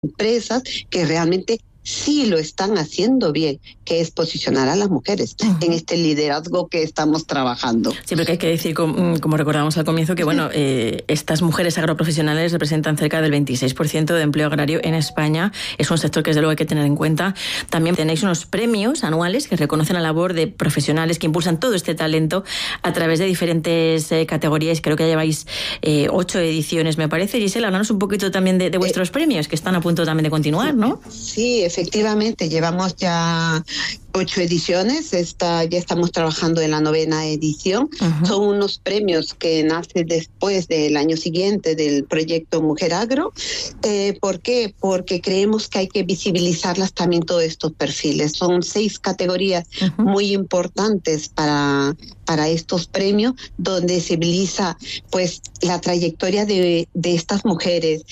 empresas que realmente sí lo están haciendo bien, que es posicionar a las mujeres en este liderazgo que estamos trabajando. Sí, porque hay que decir, como recordamos al comienzo, que bueno, estas mujeres agroprofesionales representan cerca del 26% de empleo agrario en España. Es un sector que desde luego hay que tener en cuenta. También tenéis unos premios anuales que reconocen la labor de profesionales que impulsan todo este talento a través de diferentes categorías. Creo que lleváis 8 ediciones, me parece. Gisela, háblanos un poquito también de vuestros premios, que están a punto también de continuar, ¿no? Sí, efectivamente, llevamos ya 8 ediciones, ya estamos trabajando en la 9ª edición. Son unos premios que nacen después del año siguiente del proyecto Mujer Agro. ¿Por qué? Porque creemos que hay que visibilizarlas también todos estos perfiles. Son 6 categorías muy importantes para estos premios, donde se visibiliza pues la trayectoria de estas mujeres,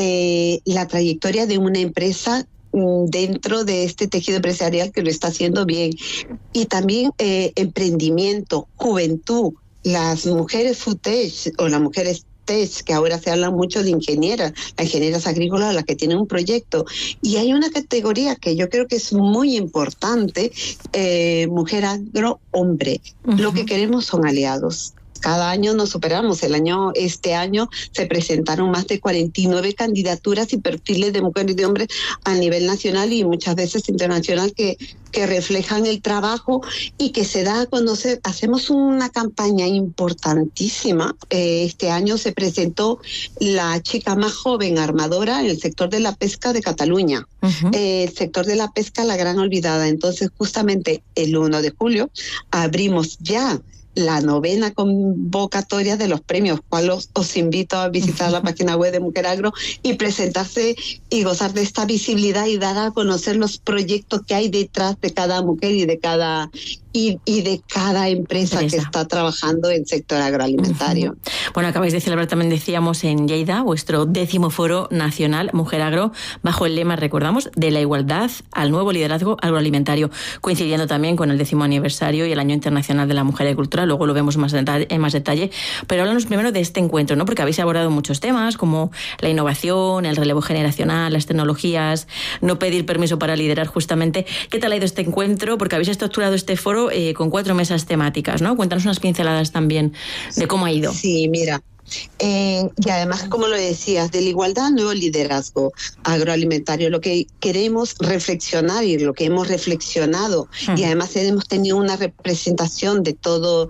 la trayectoria de una empresa dentro de este tejido empresarial que lo está haciendo bien, y también emprendimiento, juventud, las mujeres FUTECH o las mujeres TECH, que ahora se habla mucho de ingenieras, las ingenieras agrícolas, las que tienen un proyecto. Y hay una categoría que yo creo que es muy importante, mujer agro, hombre. Lo que queremos son aliados. Cada año nos superamos. Este año se presentaron más de 49 candidaturas y perfiles de mujeres y de hombres a nivel nacional y muchas veces internacional que reflejan el trabajo y que se da a conocer. Hacemos una campaña importantísima. Este año se presentó la chica más joven armadora en el sector de la pesca de Cataluña. El sector de la pesca, la gran olvidada. Entonces, justamente el 1 de julio abrimos ya la 9ª convocatoria de los premios, cual os invito a visitar la página web de Mujer Agro y presentarse y gozar de esta visibilidad y dar a conocer los proyectos que hay detrás de cada mujer y de cada empresa que está trabajando en el sector agroalimentario. Bueno, acabáis de celebrar, también decíamos, en Lleida, vuestro 10º Foro Nacional Mujer Agro, bajo el lema, recordamos, de la igualdad al nuevo liderazgo agroalimentario, coincidiendo también con el 10º aniversario y el Año Internacional de la Mujer Agricultora. Luego lo vemos en más detalle, pero háblanos primero de este encuentro, ¿no? Porque habéis abordado muchos temas como la innovación, el relevo generacional, las tecnologías, no pedir permiso para liderar, justamente. ¿Qué tal ha ido este encuentro? Porque habéis estructurado este foro con 4 mesas temáticas, ¿no? Cuéntanos unas pinceladas también de cómo ha ido. Sí, mira. Y además, como lo decías, de la igualdad al nuevo liderazgo agroalimentario, lo que queremos reflexionar y lo que hemos reflexionado, y además hemos tenido una representación de todo,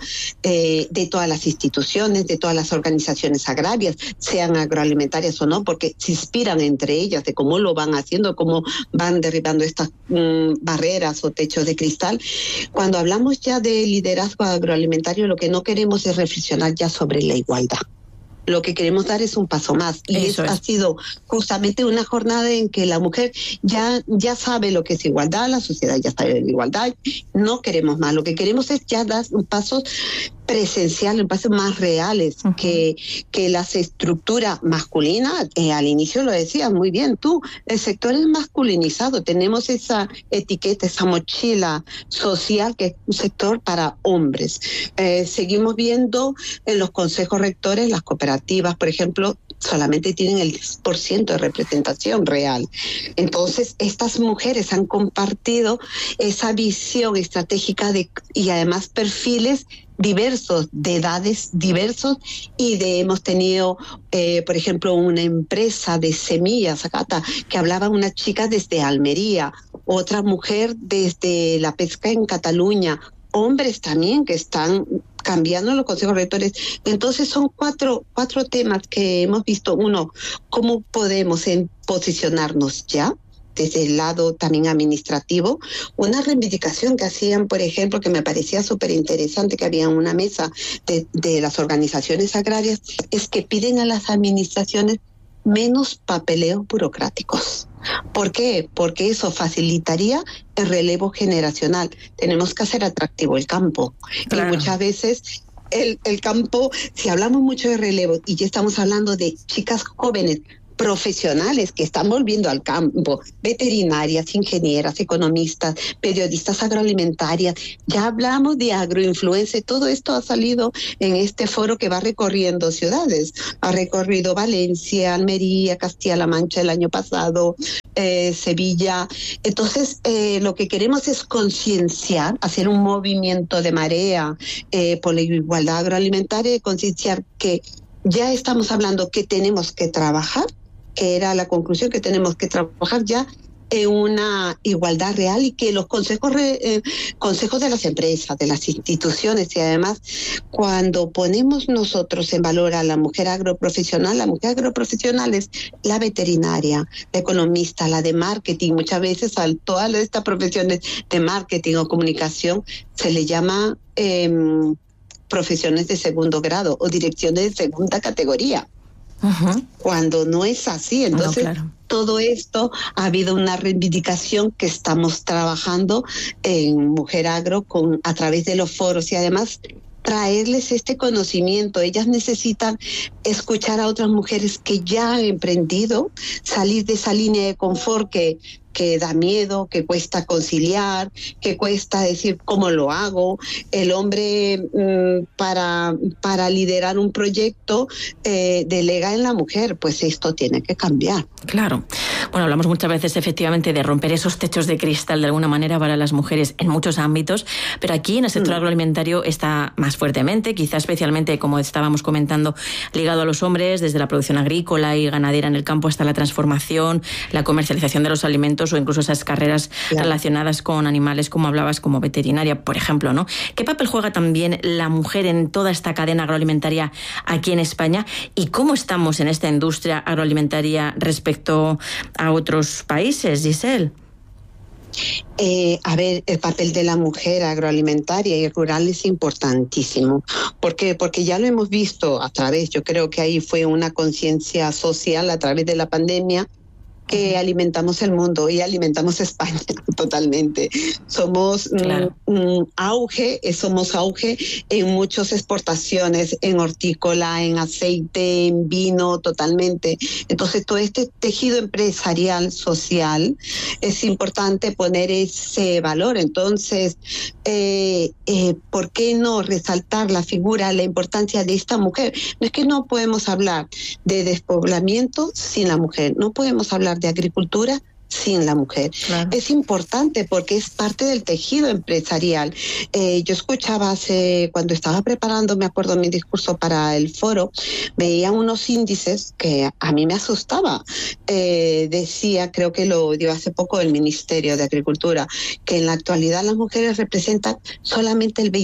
de todas las instituciones, de todas las organizaciones agrarias, sean agroalimentarias o no, porque se inspiran entre ellas de cómo lo van haciendo, cómo van derribando estas barreras o techos de cristal. Cuando hablamos ya de liderazgo agroalimentario, lo que no queremos es reflexionar ya sobre la igualdad. Lo que queremos dar es un paso más, y ha sido justamente una jornada en que la mujer ya sabe lo que es igualdad, la sociedad ya está en igualdad, no queremos más, lo que queremos es ya dar pasos presenciales, pasos más reales, que las estructuras masculinas, al inicio lo decías muy bien tú, el sector es masculinizado, tenemos esa etiqueta, esa mochila social que es un sector para hombres. Seguimos viendo en los consejos rectores, las cooperativas, por ejemplo, solamente tienen el 10% de representación real. Entonces, estas mujeres han compartido esa visión estratégica y además perfiles diversos, de edades diversos, y hemos tenido, por ejemplo, una empresa de semillas, Acata, que hablaba una chica desde Almería, otra mujer desde la pesca en Cataluña, hombres también que están cambiando los consejos rectores. Entonces son cuatro temas que hemos visto. Uno, cómo podemos posicionarnos ya desde el lado también administrativo. Una reivindicación que hacían, por ejemplo, que me parecía súper interesante, que había una mesa de las organizaciones agrarias, es que piden a las administraciones menos papeleos burocráticos. ¿Por qué? Porque eso facilitaría el relevo generacional. Tenemos que hacer atractivo el campo. Claro. Y muchas veces el campo, si hablamos mucho de relevo y ya estamos hablando de chicas jóvenes, profesionales que están volviendo al campo, veterinarias, ingenieras, economistas, periodistas agroalimentarias. Ya hablamos de agroinfluencia, todo esto ha salido en este foro que va recorriendo ciudades. Ha recorrido Valencia, Almería, Castilla-La Mancha el año pasado, Sevilla. Entonces, lo que queremos es concienciar, hacer un movimiento de marea por la igualdad agroalimentaria y concienciar que ya estamos hablando que tenemos que trabajar, que era la conclusión, que tenemos que trabajar ya en una igualdad real y que los consejos de las empresas, de las instituciones, y además cuando ponemos nosotros en valor a la mujer agroprofesional es la veterinaria, la economista, la de marketing. Muchas veces a todas estas profesiones de marketing o comunicación se le llama profesiones de segundo grado o direcciones de segunda categoría. Uh-huh. Cuando no es así, entonces todo esto ha habido una reivindicación que estamos trabajando en Mujer Agro a través de los foros y además traerles este conocimiento. Ellas necesitan escuchar a otras mujeres que ya han emprendido, salir de esa línea de confort que da miedo, que cuesta conciliar, que cuesta decir cómo lo hago. El hombre para liderar un proyecto delega en la mujer, pues esto tiene que cambiar. Claro. Bueno, hablamos muchas veces efectivamente de romper esos techos de cristal de alguna manera para las mujeres en muchos ámbitos, pero aquí en el sector agroalimentario está más fuertemente, quizá especialmente, como estábamos comentando, ligado a los hombres, desde la producción agrícola y ganadera en el campo hasta la transformación, la comercialización de los alimentos o incluso esas carreras relacionadas con animales, como hablabas, como veterinaria, por ejemplo, ¿no? ¿Qué papel juega también la mujer en toda esta cadena agroalimentaria aquí en España? ¿Y cómo estamos en esta industria agroalimentaria respecto a otros países, Giselle? A ver, el papel de la mujer agroalimentaria y rural es importantísimo. ¿Por qué? Porque ya lo hemos visto a través, yo creo que ahí fue una conciencia social a través de la pandemia, que alimentamos el mundo y alimentamos España totalmente. Somos auge en muchas exportaciones, en hortícola, en aceite, en vino, totalmente. Entonces, todo este tejido empresarial, social, es importante poner ese valor. Entonces, ¿por qué no resaltar la figura, la importancia de esta mujer? No es que no podemos hablar de despoblamiento sin la mujer, no podemos hablar de agricultura sin la mujer. Claro. Es importante porque es parte del tejido empresarial. Yo escuchaba cuando estaba preparando, me acuerdo, mi discurso para el foro, veía unos índices que a mí me asustaba. Decía, creo que lo dio hace poco el Ministerio de Agricultura, que en la actualidad las mujeres representan solamente el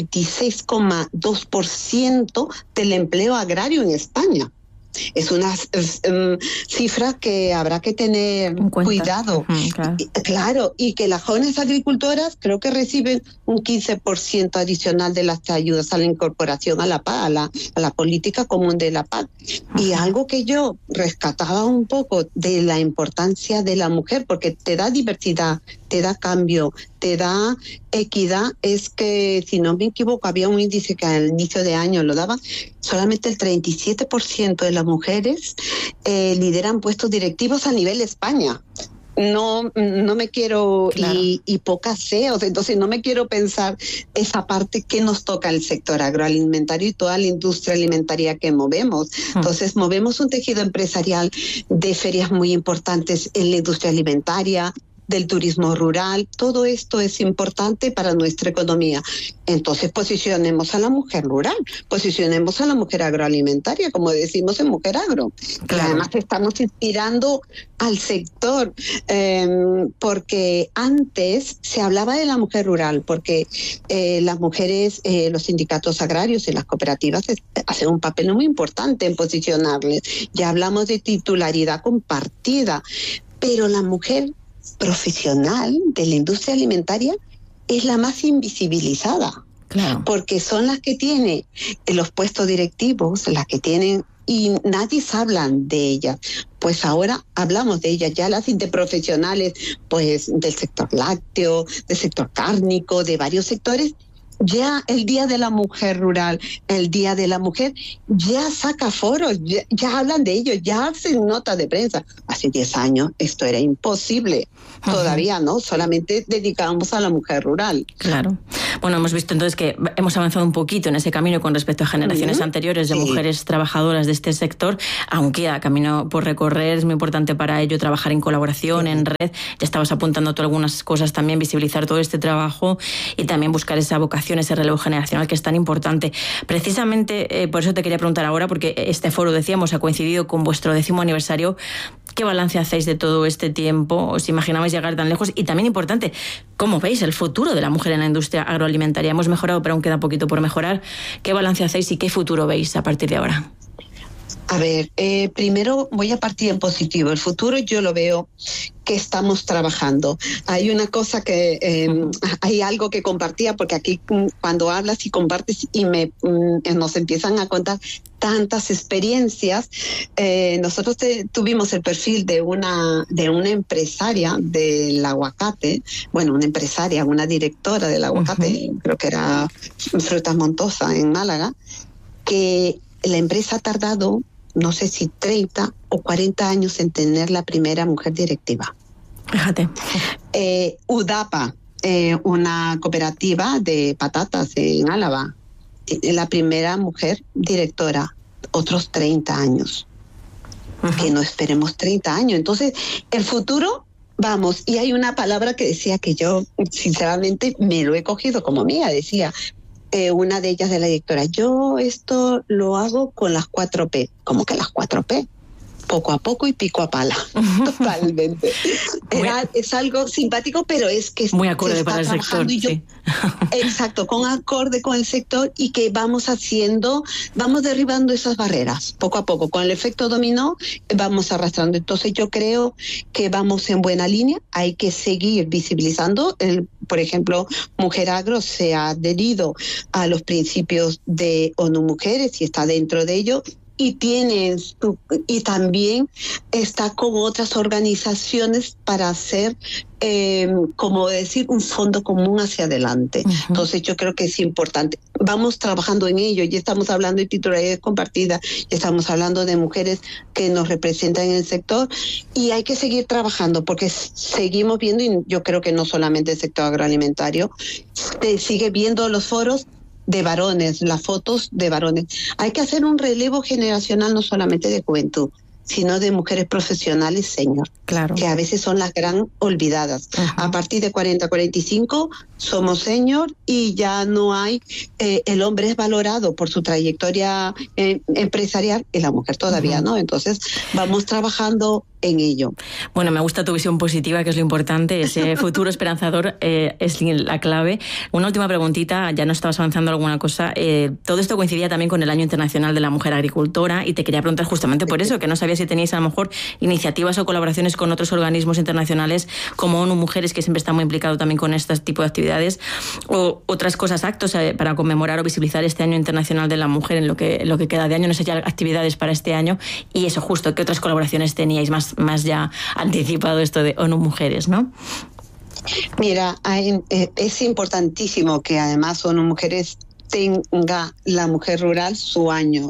26,2% del empleo agrario en España. Es una cifra que habrá que tener cuidado. Claro, y que las jóvenes agricultoras creo que reciben un 15% adicional de las ayudas a la incorporación a la PAC, a la política común de la PAC. Y algo que yo rescataba un poco de la importancia de la mujer, porque te da diversidad, te da cambio, te da equidad, es que, si no me equivoco, había un índice que al inicio de año lo daban, solamente el 37% de las mujeres lideran puestos directivos a nivel España. No me quiero, y pocas CEOs, entonces no me quiero pensar esa parte que nos toca el sector agroalimentario y toda la industria alimentaria que movemos. Entonces movemos un tejido empresarial de ferias muy importantes en la industria alimentaria, del turismo rural. Todo esto es importante para nuestra economía. Entonces posicionemos a la mujer rural, posicionemos a la mujer agroalimentaria, como decimos en Mujer Agro. Claro. Y además estamos inspirando al sector, porque antes se hablaba de la mujer rural, porque las mujeres, los sindicatos agrarios y las cooperativas hacen un papel muy importante en posicionarles. Ya hablamos de titularidad compartida, pero la mujer profesional de la industria alimentaria es la más invisibilizada. Claro. Porque son las que tienen los puestos directivos, las que tienen, y nadie habla de ellas. Pues ahora hablamos de ellas, ya las interprofesionales, pues del sector lácteo, del sector cárnico, de varios sectores, ya el Día de la Mujer Rural, el Día de la Mujer, ya saca foros, ya hablan de ello, ya hacen notas de prensa. Hace 10 años esto era imposible. Todavía no, solamente dedicábamos a la mujer rural. Claro. Bueno, hemos visto entonces que hemos avanzado un poquito en ese camino con respecto a generaciones anteriores de mujeres trabajadoras de este sector, aunque queda camino por recorrer. Es muy importante para ello trabajar en colaboración, en red. Ya estabas apuntando tú algunas cosas también, visibilizar todo este trabajo y también buscar esa vocación, ese relevo generacional que es tan importante. Precisamente por eso te quería preguntar ahora, porque este foro, decíamos, ha coincidido con vuestro 10º aniversario. ¿Qué balance hacéis de todo este tiempo? ¿Os imaginabais llegar tan lejos? Y también importante, ¿cómo veis el futuro de la mujer en la industria agroalimentaria? Hemos mejorado, pero aún queda poquito por mejorar. ¿Qué balance hacéis y qué futuro veis a partir de ahora? A ver, primero voy a partir en positivo. El futuro yo lo veo que estamos trabajando. Hay una cosa que, hay algo que compartía, porque aquí cuando hablas y compartes y nos empiezan a contar tantas experiencias, nosotros tuvimos el perfil de una empresaria del aguacate, bueno, una directora del aguacate, creo que era Frutas Montosa en Málaga, que la empresa ha tardado, no sé si 30 o 40 años en tener la primera mujer directiva. Fíjate. UDAPA, una cooperativa de patatas en Álava, la primera mujer directora, otros 30 años. Que no esperemos 30 años. Entonces, el futuro, vamos, y hay una palabra que decía que yo, sinceramente, me lo he cogido como mía, decía una de ellas de la directora, yo esto lo hago con las 4P. ¿Cómo que las 4P? Poco a poco y pico a pala. Totalmente. Es algo simpático, pero es que muy acorde para el sector. Sí. Exacto, acorde con el sector, y que vamos derribando esas barreras poco a poco. Con el efecto dominó vamos arrastrando. Entonces yo creo que vamos en buena línea. Hay que seguir visibilizando. Por ejemplo, Mujer Agro se ha adherido a los principios de ONU Mujeres y está dentro de ello. Y también está con otras organizaciones para hacer, como decir, un fondo común hacia adelante. Entonces yo creo que es importante. Vamos trabajando en ello, ya estamos hablando de titularidad compartida, ya estamos hablando de mujeres que nos representan en el sector, y hay que seguir trabajando porque seguimos viendo, y yo creo que no solamente el sector agroalimentario, se sigue viendo los foros de varones, las fotos de varones. Hay que hacer un relevo generacional no solamente de juventud, sino de mujeres profesionales senior, claro, que a veces son las gran olvidadas. A partir de 40, 45 somos senior y ya no hay, el hombre es valorado por su trayectoria empresarial y la mujer todavía no. Entonces vamos trabajando en ello. Bueno, me gusta tu visión positiva, que es lo importante, ese futuro esperanzador es la clave. Una última preguntita, ya no estabas avanzando alguna cosa. Todo esto coincidía también con el Año Internacional de la Mujer Agricultora, y te quería preguntar justamente por eso, que no sabía si teníais a lo mejor iniciativas o colaboraciones con otros organismos internacionales como ONU Mujeres, que siempre está muy implicado también con este tipo de actividades, o otras cosas, actos para conmemorar o visibilizar este Año Internacional de la Mujer en lo que queda de año, no sé, ya actividades para este año, y eso justo, ¿qué otras colaboraciones teníais más ya anticipado esto de ONU Mujeres, ¿no? Mira, es importantísimo que además ONU Mujeres tenga la mujer rural su año,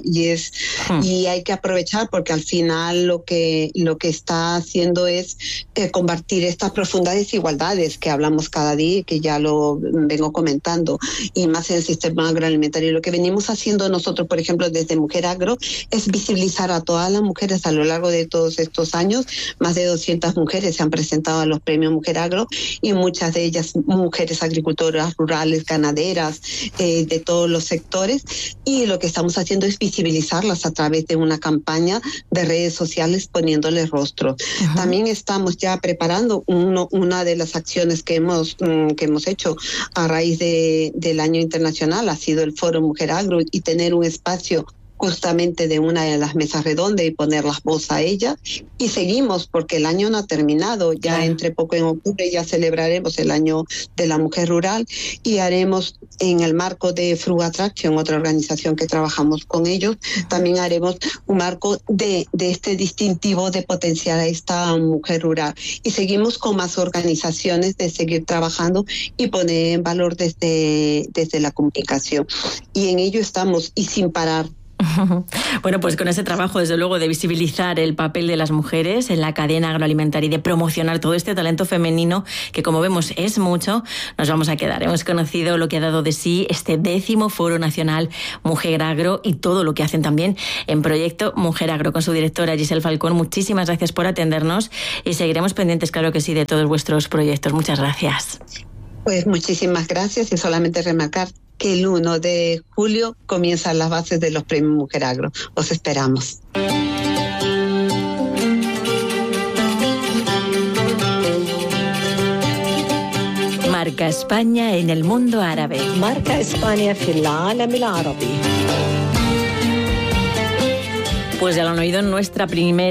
y hay que aprovechar, porque al final lo que está haciendo es combatir estas profundas desigualdades que hablamos cada día, que ya lo vengo comentando, y más en el sistema agroalimentario. Lo que venimos haciendo nosotros, por ejemplo, desde Mujer Agro, es visibilizar a todas las mujeres a lo largo de todos estos años. Más de 200 mujeres se han presentado a los premios Mujer Agro, y muchas de ellas mujeres agricultoras rurales, ganaderas, de todos los sectores, y lo que estamos haciendo es visibilizarlas a través de una campaña de redes sociales poniéndoles rostro. También estamos ya preparando una de las acciones que hemos hecho a raíz del Año Internacional, ha sido el Foro Mujer Agro, y tener un espacio justamente de una de las mesas redondas y poner las voz a ella. Y seguimos porque el año no ha terminado. Ya entre poco en octubre ya celebraremos el año de la mujer rural y haremos en el marco de Frug Attraction, otra organización que trabajamos con ellos, también haremos un marco de este distintivo de potenciar a esta mujer rural. Y seguimos con más organizaciones de seguir trabajando y poner en valor desde la comunicación. Y en ello estamos y sin parar. Bueno, pues con ese trabajo, desde luego, de visibilizar el papel de las mujeres en la cadena agroalimentaria y de promocionar todo este talento femenino, que como vemos es mucho, nos vamos a quedar. Hemos conocido lo que ha dado de sí este 10º Foro Nacional Mujer Agro y todo lo que hacen también en Proyecto Mujer Agro. Con su directora Giselle Falcón, muchísimas gracias por atendernos y seguiremos pendientes, claro que sí, de todos vuestros proyectos. Muchas gracias. Pues muchísimas gracias y solamente remarcar que el 1 de julio comienzan las bases de los premios Mujer Agro. Os esperamos. Marca España en el mundo árabe. Marca España في العالم العربي. Pues ya lo han oído en nuestra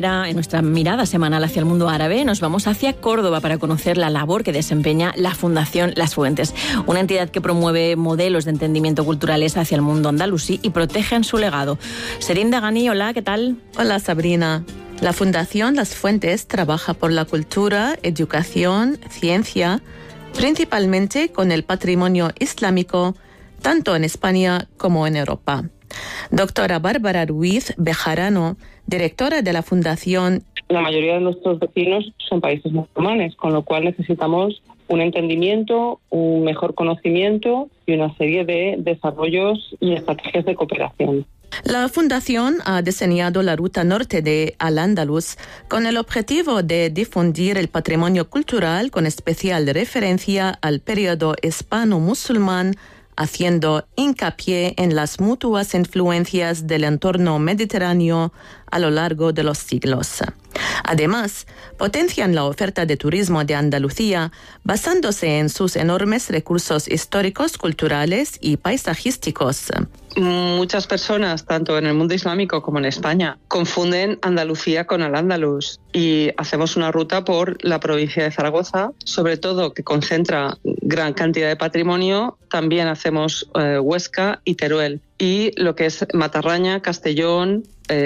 mirada semanal hacia el mundo árabe. Nos vamos hacia Córdoba para conocer la labor que desempeña la Fundación Las Fuentes, una entidad que promueve modelos de entendimiento culturales hacia el mundo andalusí y protegen su legado. Serim Dagani, hola, ¿qué tal? Hola, Sabrina. La Fundación Las Fuentes trabaja por la cultura, educación, ciencia, principalmente con el patrimonio islámico, tanto en España como en Europa. Doctora Bárbara Ruiz Bejarano, directora de la Fundación. La mayoría de nuestros vecinos son países musulmanes, con lo cual necesitamos un entendimiento, un mejor conocimiento y una serie de desarrollos y estrategias de cooperación. La Fundación ha diseñado la ruta norte de Al-Ándalus con el objetivo de difundir el patrimonio cultural con especial referencia al periodo hispano-musulmán, haciendo hincapié en las mutuas influencias del entorno mediterráneo a lo largo de los siglos. Además, potencian la oferta de turismo de Andalucía basándose en sus enormes recursos históricos, culturales y paisajísticos. Muchas personas, tanto en el mundo islámico como en España, confunden Andalucía con Al-Ándalus y hacemos una ruta por la provincia de Zaragoza, sobre todo que concentra gran cantidad de patrimonio. También hacemos Huesca y Teruel y lo que es Matarraña, Castellón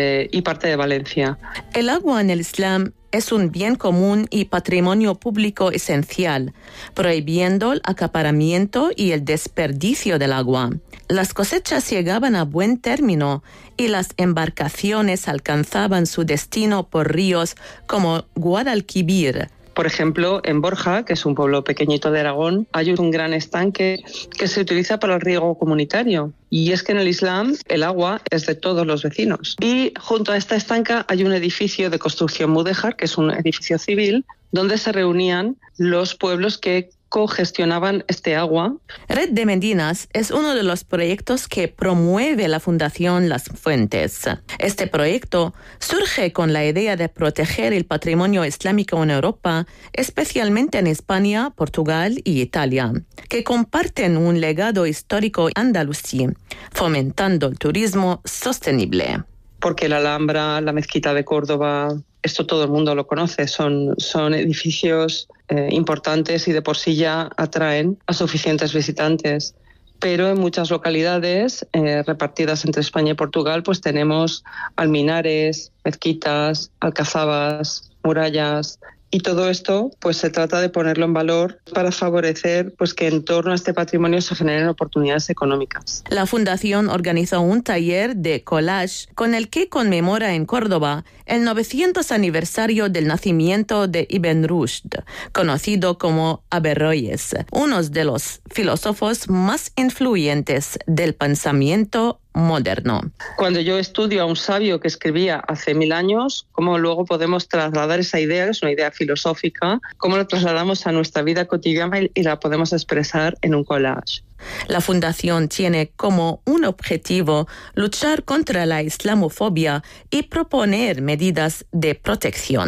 y parte de Valencia. El agua en el Islam es un bien común y patrimonio público esencial, prohibiendo el acaparamiento y el desperdicio del agua. Las cosechas llegaban a buen término y las embarcaciones alcanzaban su destino por ríos como Guadalquivir. Por ejemplo, en Borja, que es un pueblo pequeñito de Aragón, hay un gran estanque que se utiliza para el riego comunitario. Y es que en el Islam el agua es de todos los vecinos. Y junto a esta estanca hay un edificio de construcción mudéjar, que es un edificio civil, donde se reunían los pueblos que cogestionaban este agua. Red de Medinas es uno de los proyectos que promueve la Fundación Las Fuentes. Este proyecto surge con la idea de proteger el patrimonio islámico en Europa, especialmente en España, Portugal y Italia, que comparten un legado histórico andalusí, fomentando el turismo sostenible. Porque la Alhambra, la Mezquita de Córdoba, esto todo el mundo lo conoce, son edificios importantes y de por sí ya atraen a suficientes visitantes. Pero en muchas localidades repartidas entre España y Portugal, pues tenemos alminares, mezquitas, alcazabas, murallas. Y todo esto, pues se trata de ponerlo en valor para favorecer pues que en torno a este patrimonio se generen oportunidades económicas. La Fundación organizó un taller de collage con el que conmemora en Córdoba el 900 aniversario del nacimiento de Ibn Rushd, conocido como Averroes, uno de los filósofos más influyentes del pensamiento moderno. Cuando yo estudio a un sabio que escribía hace 1000 años, ¿cómo luego podemos trasladar esa idea, que es una idea filosófica, cómo la trasladamos a nuestra vida cotidiana y la podemos expresar en un collage? La Fundación tiene como un objetivo luchar contra la islamofobia y proponer medidas de protección.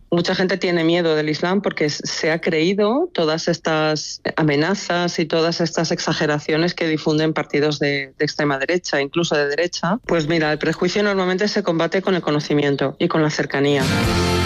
Mucha gente tiene miedo del Islam porque se ha creído todas estas amenazas y todas estas exageraciones que difunden partidos de extrema derecha, incluso de derecha. Pues mira, el prejuicio normalmente se combate con el conocimiento y con la cercanía.